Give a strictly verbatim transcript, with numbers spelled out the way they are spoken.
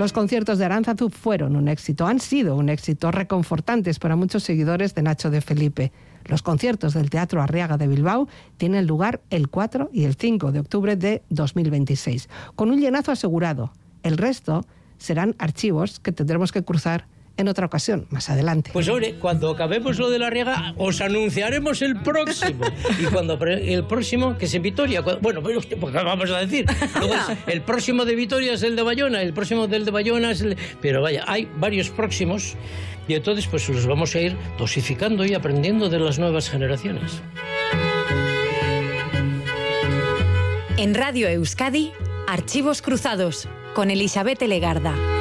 Los conciertos de Aránzazu fueron un éxito, han sido un éxito, reconfortantes para muchos seguidores de Nacho de Felipe. Los conciertos del Teatro Arriaga de Bilbao tienen lugar el cuatro y el cinco de octubre de dos mil veintiséis, con un llenazo asegurado. El resto serán archivos que tendremos que cruzar en otra ocasión, más adelante. Pues hombre, cuando acabemos lo de la Arriaga, os anunciaremos el próximo. Y cuando el próximo, que es en Vitoria, bueno, pues vamos a decir, luego el próximo de Vitoria es el de Bayona, el próximo del de Bayona es el... Pero vaya, hay varios próximos y entonces pues los vamos a ir dosificando y aprendiendo de las nuevas generaciones. En Radio Euskadi, Archivos Cruzados, con Elizabeth Legarda.